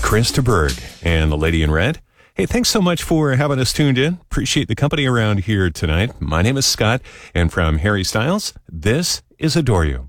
Chris de Burgh and the Lady in Red. Hey, thanks so much for having us tuned in. Appreciate the company around here tonight. My name is Scott, and from Harry Styles, this is Adore You.